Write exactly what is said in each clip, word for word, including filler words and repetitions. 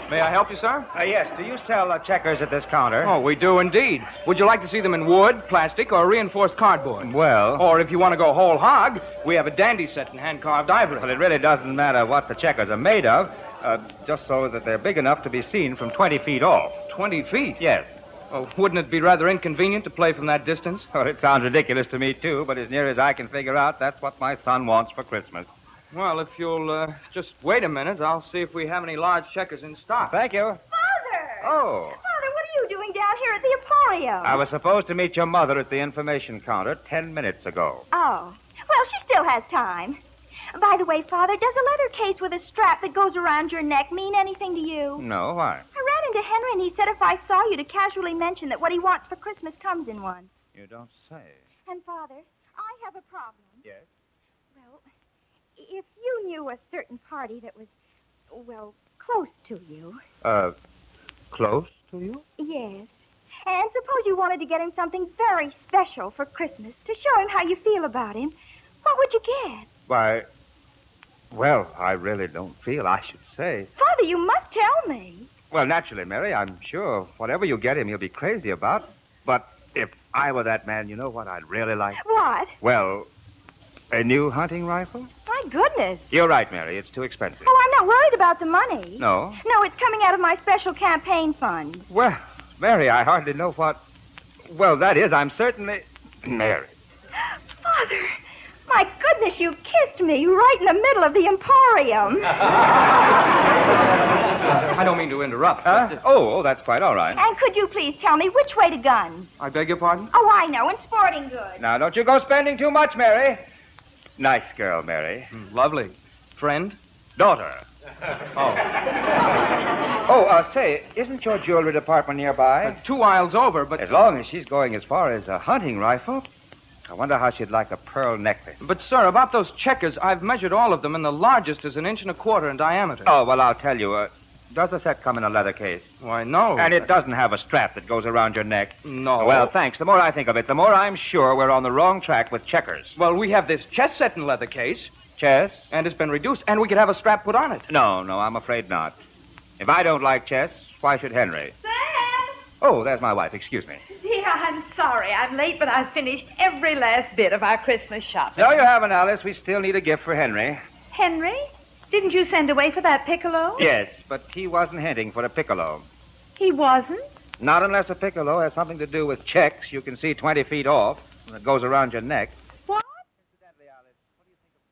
May I help you, sir? Uh, yes, do you sell uh, checkers at this counter? Oh, we do indeed. Would you like to see them in wood, plastic, or reinforced cardboard? Well... Or if you want to go whole hog, we have a dandy set in hand-carved ivory. Well, it really doesn't matter what the checkers are made of, uh, just so that they're big enough to be seen from twenty feet off. Twenty feet? Yes. Oh, wouldn't it be rather inconvenient to play from that distance? Well, it sounds ridiculous to me, too, but as near as I can figure out, that's what my son wants for Christmas. Well, if you'll uh, just wait a minute, I'll see if we have any large checkers in stock. Thank you. Father! Oh. Father, what are you doing down here at the Emporium? I was supposed to meet your mother at the information counter ten minutes ago. Oh. Well, she still has time. By the way, Father, does a leather case with a strap that goes around your neck mean anything to you? No, why? I ran into Henry, and he said if I saw you to casually mention that what he wants for Christmas comes in one. You don't say. And, Father, I have a problem. Yes? Well, if you knew a certain party that was, well, close to you. Uh, close to you? Yes. And suppose you wanted to get him something very special for Christmas to show him how you feel about him. What would you get? Why, well, I really don't feel I should say. Father, you must tell me. Well, naturally, Mary, I'm sure whatever you get him, he'll be crazy about. But if I were that man, you know what I'd really like? What? Well, a new hunting rifle? My goodness. You're right, Mary. It's too expensive. Oh, I'm not worried about the money. No? No, it's coming out of my special campaign fund. Well, Mary, I hardly know what... Well, that is, I'm certainly... Mary. Father, my goodness, you kissed me right in the middle of the Emporium. I don't mean to interrupt. Huh? But, uh, Oh, oh, that's quite all right. And could you please tell me which way to gun? I beg your pardon? Oh, I know, in sporting goods. Now, don't you go spending too much, Mary. Nice girl, Mary. Mm, lovely. Friend? Daughter. Oh. Oh, uh, say, isn't your jewelry department nearby? Uh, two aisles over, but... As long as she's going as far as a hunting rifle, I wonder how she'd like a pearl necklace. But, sir, about those checkers, I've measured all of them, and the largest is an inch and a quarter in diameter. Oh, well, I'll tell you. Uh, does the set come in a leather case? Why, no. And it doesn't have a strap that goes around your neck? No. Well, thanks. The more I think of it, the more I'm sure we're on the wrong track with checkers. Well, we have this chest set in leather case, Chess? and it's been reduced, and we could have a strap put on it. No, no, I'm afraid not. If I don't like chess, why should Henry? Sam! Oh, there's my wife. Excuse me. Dear, I'm sorry I'm late, but I've finished every last bit of our Christmas shopping. No, you haven't, Alice. We still need a gift for Henry. Henry, didn't you send away for that piccolo? Yes, but he wasn't hinting for a piccolo. He wasn't? Not unless a piccolo has something to do with checks you can see twenty feet off and it goes around your neck. What? Incidentally, Alice, what do you think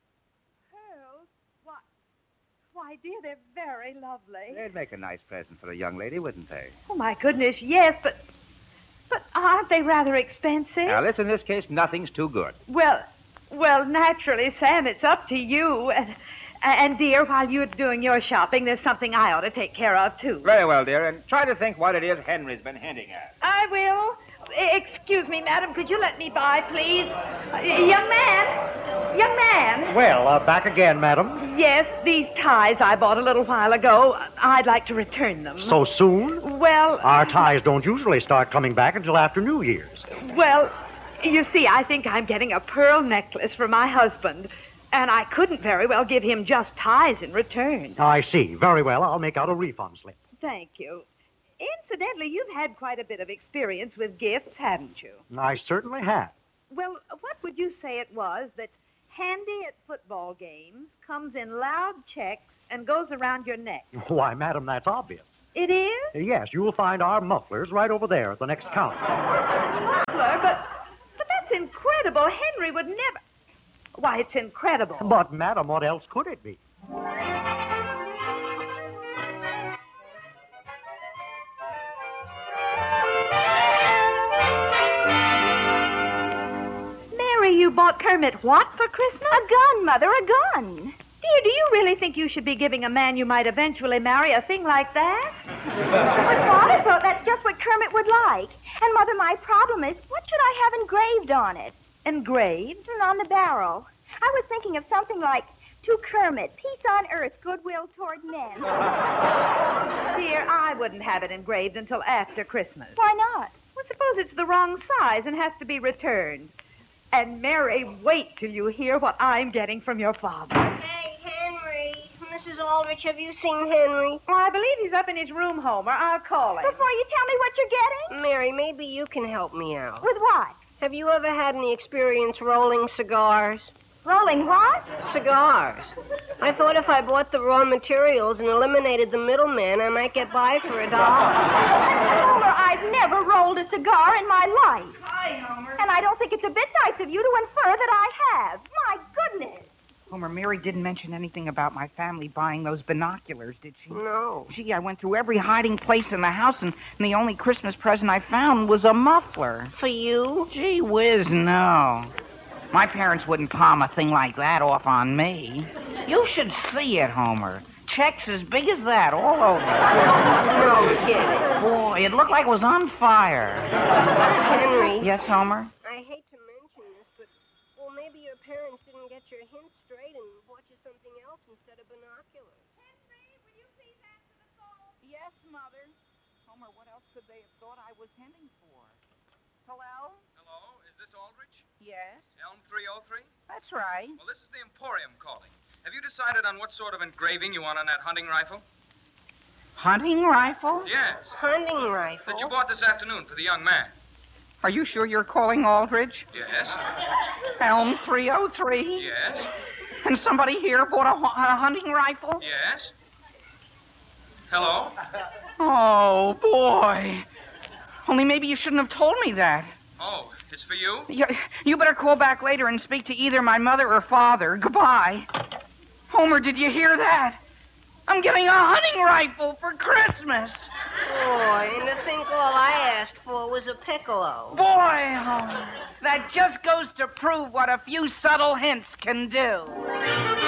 of pearls? Pearls? Why, why, dear, they're very lovely. They'd make a nice present for a young lady, wouldn't they? Oh, my goodness, yes, but... But aren't they rather expensive? Alice, in this case, nothing's too good. Well, well, naturally, Sam, it's up to you. And, and, dear, while you're doing your shopping, there's something I ought to take care of, too. Very well, dear, and try to think what it is Henry's been hinting at. I will. E- Excuse me, madam. Could you let me by, please? Uh, young man. Young man. Well, uh, back again, madam. Yes, these ties I bought a little while ago. I'd like to return them. So soon? Well... Our ties don't usually start coming back until after New Year's. Well, you see, I think I'm getting a pearl necklace for my husband. And I couldn't very well give him just ties in return. I see. Very well. I'll make out a refund slip. Thank you. Incidentally, you've had quite a bit of experience with gifts, haven't you? I certainly have. Well, what would you say it was that's handy at football games, comes in loud checks, and goes around your neck? Why, madam, that's obvious. It is? Yes, you'll find our mufflers right over there at the next counter. Muffler? But, but that's incredible. Henry would never... Why, it's incredible. But, madam, what else could it be? Mary, you bought Kermit what for Christmas? A gun, Mother, a gun. Dear, do you really think you should be giving a man you might eventually marry a thing like that? But Father thought that's just what Kermit would like. And, Mother, my problem is, what should I have engraved on it? Engraved? And on the barrel. I was thinking of something like, to Kermit, peace on earth, goodwill toward men. Dear, I wouldn't have it engraved until after Christmas. Why not? Well, suppose it's the wrong size and has to be returned. And, Mary, wait till you hear what I'm getting from your father. Hey, Henry, this is all Aldrich, have you seen Henry? Well, I believe he's up in his room, Homer. I'll call him. Before you tell me what you're getting? Mary, maybe you can help me out. With what? Have you ever had any experience rolling cigars? Rolling what? Cigars. I thought if I bought the raw materials and eliminated the middleman, I might get by for a dollar. Homer, I've never rolled a cigar in my life. Hi, Homer. And I don't think it's a bit nice of you to infer that I have. My goodness. Homer, Mary didn't mention anything about my family buying those binoculars, did she? No. Gee, I went through every hiding place in the house, and, and the only Christmas present I found was a muffler. For you? Gee whiz, no. My parents wouldn't palm a thing like that off on me. You should see it, Homer. Checks as big as that all over. No kidding. Boy, it looked like it was on fire. Henry. Yes, Homer? I hate to mention this, but, well, maybe your parents didn't get your hints straight and bought you something else instead of binoculars. Henry, will you please answer the phone? Yes, Mother. Homer, what else could they have thought I was hinting for? Hello? Hello, is this Aldrich? Yes, Elm three oh three? that's right. Well, this is the Emporium calling. Have you decided on what sort of engraving you want on that hunting rifle? Hunting rifle? Yes. Hunting rifle? That you bought this afternoon for the young man. Are you sure you're calling Aldrich? Yes. Elm three oh three? Yes. And somebody here bought a, hu- a hunting rifle? Yes. Hello? Oh, boy. Only maybe you shouldn't have told me that. Oh, it's for you? You, you better call back later and speak to either my mother or father. Goodbye. Homer, did you hear that? I'm getting a hunting rifle for Christmas. Boy, and to think all I asked for was a piccolo. Boy, Homer, that just goes to prove what a few subtle hints can do.